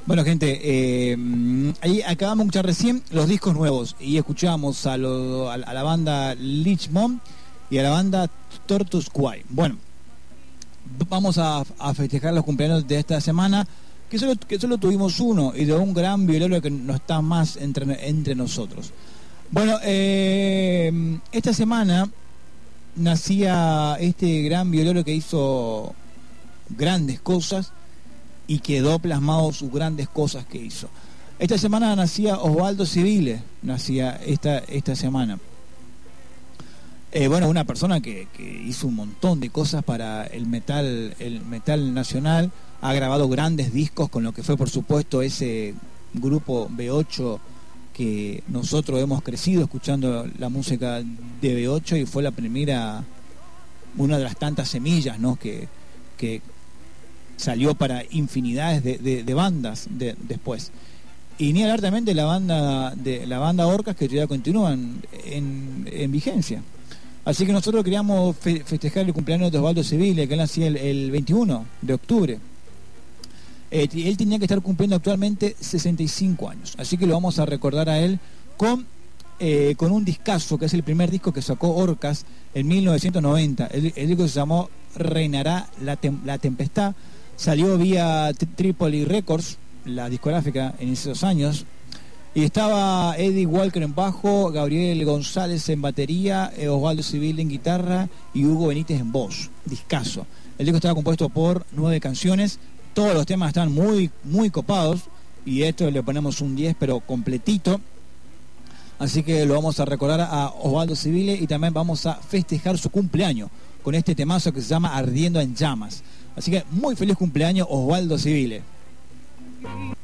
Bueno, gente, ahí acabamos de escuchar recién los discos nuevos y escuchamos a la banda Lichmon y a la banda Tortoise Squire. Bueno, vamos a festejar los cumpleaños de esta semana, que solo tuvimos uno, y de un gran violero que no está más entre nosotros. Bueno, esta semana nacía este gran violero que hizo grandes cosas y quedó plasmado sus grandes cosas que hizo. Esta semana nacía Osvaldo Civile, nacía esta semana. Bueno, una persona que hizo un montón de cosas para el metal nacional, ha grabado grandes discos con lo que fue, por supuesto, ese grupo B8 que nosotros hemos crecido escuchando la música de B8, y fue la primera, una de las tantas semillas, ¿no?, que salió para infinidades de bandas después. Y ni hablar también de la banda Orcas, que todavía continúan en vigencia. Así que nosotros queríamos festejar el cumpleaños de Osvaldo Civile, que él nacía el 21 de octubre. Él tenía que estar cumpliendo actualmente 65 años. Así que lo vamos a recordar a él con un discazo, que es el primer disco que sacó Orcas en 1990. El disco se llamó Reinará la Tempestad. Salió vía Tripoli Records, la discográfica, en esos años. Y estaba Eddie Walker en bajo, Gabriel González en batería, Osvaldo Civile en guitarra y Hugo Benítez en voz. Discazo. El disco estaba compuesto por 9 canciones. Todos los temas están muy, muy copados. Y a esto le ponemos un 10, pero completito. Así que lo vamos a recordar a Osvaldo Civile, y también vamos a festejar su cumpleaños con este temazo que se llama Ardiendo en Llamas. Así que muy feliz cumpleaños, Osvaldo Civile.